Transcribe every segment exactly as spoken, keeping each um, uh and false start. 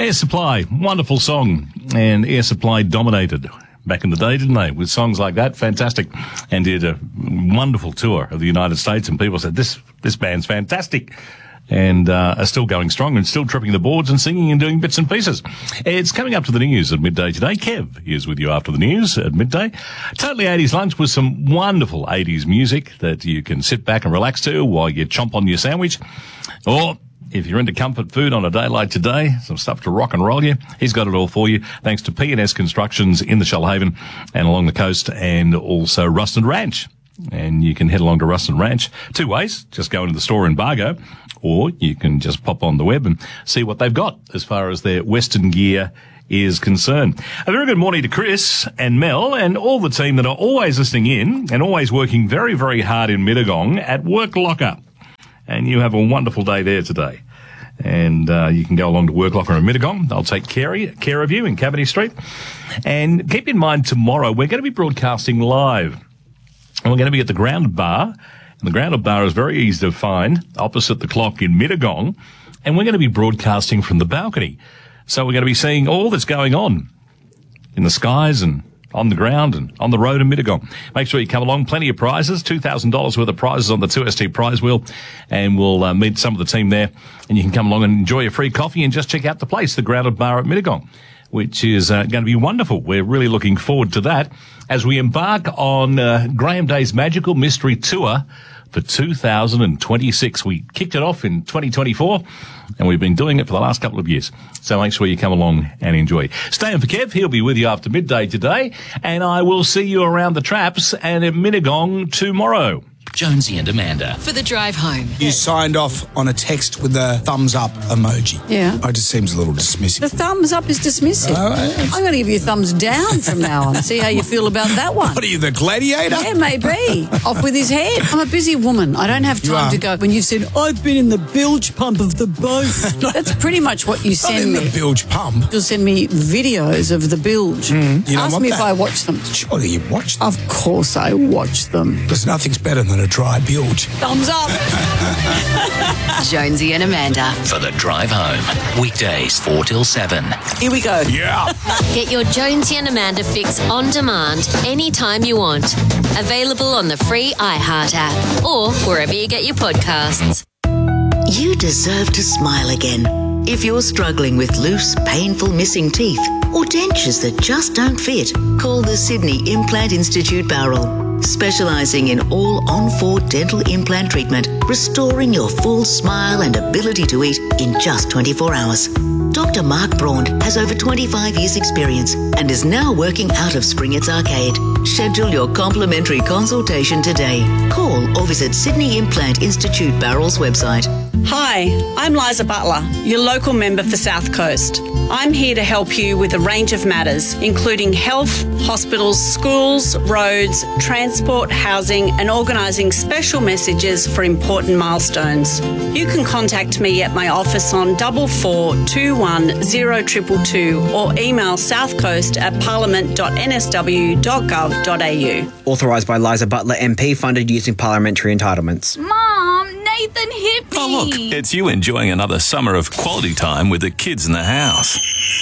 Air Supply, wonderful song. And Air Supply dominated back in the day, didn't they? With songs like that, fantastic. And did a wonderful tour of the United States. And people said, this this band's fantastic. And uh, are still going strong and still tripping the boards and singing and doing bits and pieces. It's coming up to the news at midday today. Kev is with you after the news at midday. Totally eighties lunch with some wonderful eighties music that you can sit back and relax to while you chomp on your sandwich. Or if you're into comfort food on a day like today, some stuff to rock and roll you, he's got it all for you. Thanks to P and S Constructions in the Shoalhaven and along the coast, and also Ruston Ranch. And you can head along to Ruston Ranch two ways. Just go into the store in Bargo, or you can just pop on the web and see what they've got as far as their Western gear is concerned. A very good morning to Chris and Mel and all the team that are always listening in and always working very, very hard in Mittagong at Work Locker. And you have a wonderful day there today. And uh, you can go along to Work Locker in Mittagong. They'll take care, care of you in Cavity Street. And keep in mind, tomorrow we're going to be broadcasting live. And we're going to be at the Grounded Bar. And the Grounded Bar is very easy to find, opposite the clock in Mittagong. And we're going to be broadcasting from the balcony. So we're going to be seeing all that's going on in the skies and on the ground and on the road in Mittagong. Make sure you come along. Plenty of prizes, two thousand dollars worth of prizes on the two S T prize wheel. And we'll uh, meet some of the team there. And you can come along and enjoy a free coffee and just check out the place, the Grounded Bar at Mittagong, which is uh, going to be wonderful. We're really looking forward to that as we embark on uh, Graham Day's Magical Mystery Tour for two thousand twenty-six. We kicked it off in twenty twenty-four, and we've been doing it for the last couple of years. So make sure you come along and enjoy. Stay on for Kev. He'll be with you after midday today, and I will see you around the traps and at Mittagong tomorrow. Jonesy and Amanda. For the drive home. You signed off on a text with the thumbs up emoji. Yeah. Oh, it just seems a little dismissive. The thumbs up is dismissive. Oh, yes. I'm going to give you a thumbs down from now on. See how you feel about that one. What are you, the gladiator? Yeah, maybe. Off with his head. I'm a busy woman. I don't have You time are. to go. When you've said, I've been in the bilge pump of the boat. That's pretty much what you Not send in me. the bilge pump. You'll send me videos of the bilge. Mm, you don't Ask want me if that. I watch them. Surely you watched them. Of course I watch them. Because nothing's better than a dry bilge. Thumbs up. Jonesy and Amanda. For the drive home. Weekdays four till seven. Here we go. Yeah. Get your Jonesy and Amanda fix on demand anytime you want. Available on the free iHeart app or wherever you get your podcasts. You deserve to smile again. If you're struggling with loose, painful missing teeth or dentures that just don't fit, call the Sydney Implant Institute Barrel. Specialising in all on-four dental implant treatment, restoring your full smile and ability to eat in just twenty-four hours. Doctor Mark Braun has over twenty-five years experience and is now working out of Springett's Arcade. Schedule your complimentary consultation today. Call or visit Sydney Implant Institute Barrel's website. Hi, I'm Liza Butler, your local member for South Coast. I'm here to help you with a range of matters, including health, hospitals, schools, roads, transport, housing, and organising special messages for important milestones. You can contact me at my office on double four two one zero two two two or email southcoast at parliament dot n s w dot gov dot a u. Authorised by Liza Butler M P, funded using parliamentary entitlements. Mom, Nathan hit me. Oh, look, it's you enjoying another summer of quality time with the kids in the house.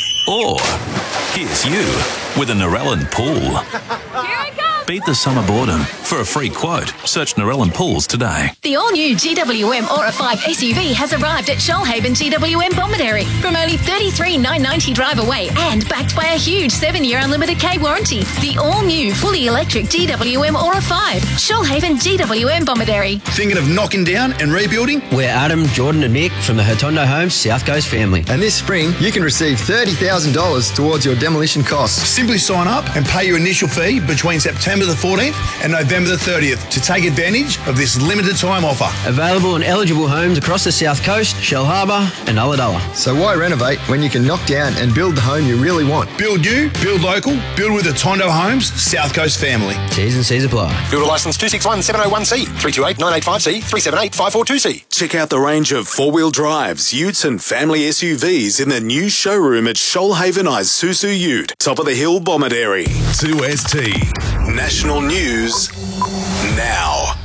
Or here's you with a Narellan pool. Here I come. Beat the summer boredom. For a free quote, search Narellan Pools today. The all-new G W M Aura five S U V has arrived at Shoalhaven G W M Bomaderry from only thirty-three thousand nine hundred ninety drive away and backed by a huge seven-year unlimited K warranty. The all-new fully electric G W M Aura five. Shoalhaven G W M Bomaderry. Thinking of knocking down and rebuilding? We're Adam, Jordan and Nick from the Hurtondo Homes South Coast family. And this spring, you can receive thirty thousand dollars towards your demolition costs. Simply sign up and pay your initial fee between September the fourteenth and November the thirtieth to take advantage of this limited time offer. Available on eligible homes across the South Coast, Shell Harbour and Ulladulla. So why renovate when you can knock down and build the home you really want? Build you, build local, build with the Tondo Homes South Coast family. T's and C's apply. Builder licence two six one seven oh one C, three two eight nine eight five C, three seven eight five four two C. Check out the range of four-wheel drives, utes and family S U Vs in the new showroom at Shoalhaven Isuzu Ute, top of the hill, Bomaderry. two S T. National news now.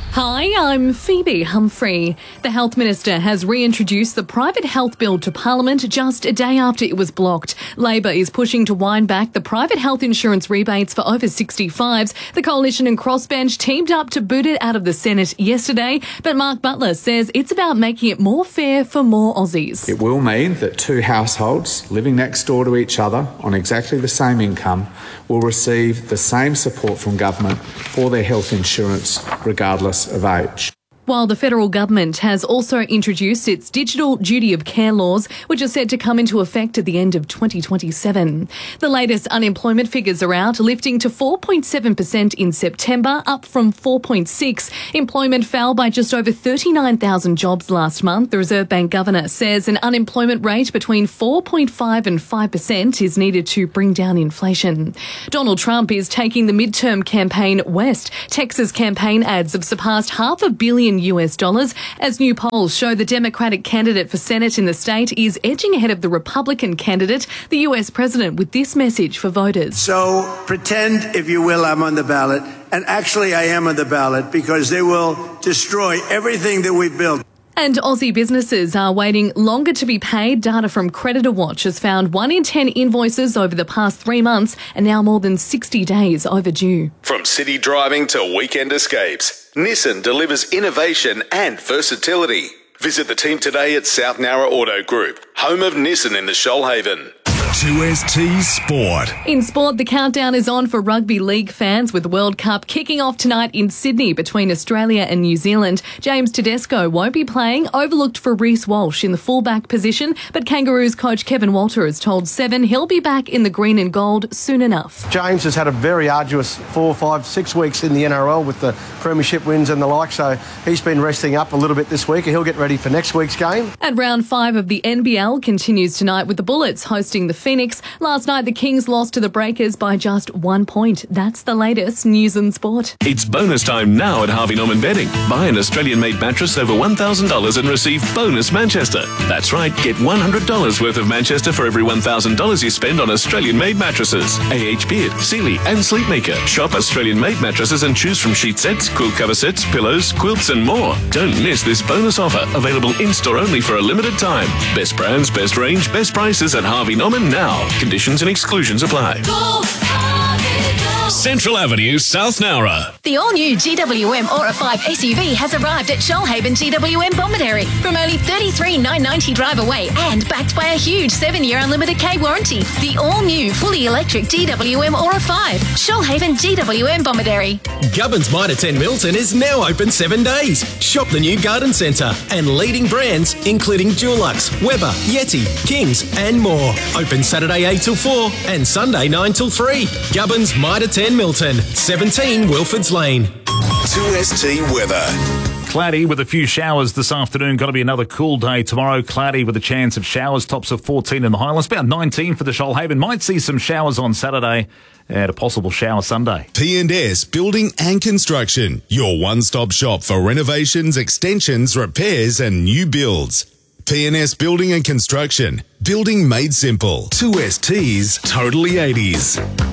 Hi, I'm Phoebe Humphrey. The Health Minister has reintroduced the private health bill to Parliament just a day after it was blocked. Labor is pushing to wind back the private health insurance rebates for over sixty-fives. The Coalition and Crossbench teamed up to boot it out of the Senate yesterday, but Mark Butler says it's about making it more fair for more Aussies. It will mean that two households living next door to each other on exactly the same income will receive the same support from government for their health insurance regardless of age. While the federal government has also introduced its digital duty of care laws, which are set to come into effect at the end of twenty twenty-seven. The latest unemployment figures are out, lifting to four point seven percent in September, up from four point six. Employment fell by just over thirty-nine thousand jobs last month. The Reserve Bank governor says an unemployment rate between four point five and five percent is needed to bring down inflation. Donald Trump is taking the midterm campaign west. Texas campaign ads have surpassed half a billion U S dollars as new polls show the Democratic candidate for Senate in the state is edging ahead of the Republican candidate, the U S president, with this message for voters. So pretend, if you will, I'm on the ballot. And actually I am on the ballot because they will destroy everything that we've built. And Aussie businesses are waiting longer to be paid. Data from Creditor Watch has found one in ten invoices over the past three months are now more than sixty days overdue. From city driving to weekend escapes, Nissan delivers innovation and versatility. Visit the team today at South Nowra Auto Group, home of Nissan in the Shoalhaven. two S T Sport. In sport, the countdown is on for rugby league fans with the World Cup kicking off tonight in Sydney between Australia and New Zealand. James Tedesco won't be playing, overlooked for Reece Walsh in the fullback position, but Kangaroos coach Kevin Walter has told Seven he'll be back in the green and gold soon enough. James has had a very arduous four, five, six weeks in the N R L with the premiership wins and the like, so he's been resting up a little bit this week and he'll get ready for next week's game. And round five of the N B L continues tonight with the Bullets hosting the Phoenix. Last night, the Kings lost to the Breakers by just one point. That's the latest news and sport. It's bonus time now at Harvey Norman Bedding. Buy an Australian-made mattress over one thousand dollars and receive bonus Manchester. That's right, get one hundred dollars worth of Manchester for every one thousand dollars you spend on Australian-made mattresses. A H Beard, Sealy and Sleepmaker. Shop Australian-made mattresses and choose from sheet sets, quilt cover sets, pillows, quilts and more. Don't miss this bonus offer, available in-store only for a limited time. Best brands, best range, best prices at Harvey Norman now. Conditions and exclusions apply. Central Avenue, South Nowra. The all-new G W M Aura five S U V has arrived at Shoalhaven G W M Bomaderry from only thirty-three thousand nine hundred ninety drive away and backed by a huge seven-year unlimited K warranty. The all-new fully electric G W M Aura five. Shoalhaven G W M Bomaderry. Gubbins Mitre ten Milton is now open seven days. Shop the new garden centre and leading brands including Dulux, Weber, Yeti, Kings and more. Open Saturday eight till four and Sunday nine till three. Gubbins Mitre ten Milton, seventeen Wilfords Lane. two S T weather. Cloudy with a few showers this afternoon. Got to be another cool day tomorrow. Cloudy with a chance of showers. Tops of fourteen in the Highlands. About nineteen for the Shoalhaven. Might see some showers on Saturday and a possible shower Sunday. P and S Building and Construction. Your one-stop shop for renovations, extensions, repairs and new builds. P and S Building and Construction. Building made simple. two S T's Totally eighties.